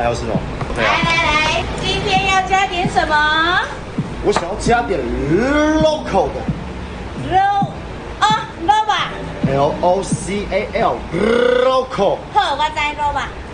还有是哦。 来来来，今天要加点什么？ 我想要加点 local 的肉啊，肉吧。 ，LOCAL local。 好，我知肉吧。